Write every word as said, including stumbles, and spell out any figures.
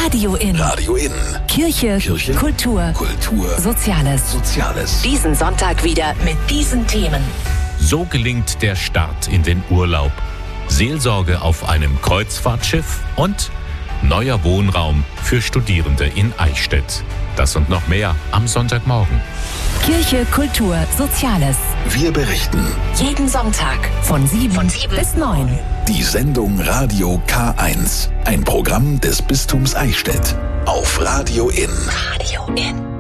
Radio In. Radio In. Kirche, Kirche, Kultur, Kultur, Soziales. Soziales. Diesen Sonntag wieder mit diesen Themen. So gelingt der Start in den Urlaub. Seelsorge auf einem Kreuzfahrtschiff und neuer Wohnraum für Studierende in Eichstätt. Das und noch mehr am Sonntagmorgen. Kirche, Kultur, Soziales. Wir berichten. Jeden Sonntag von sieben, von sieben bis neun. Die Sendung Radio K eins. Ein Programm des Bistums Eichstätt. Auf Radio In. Radio In.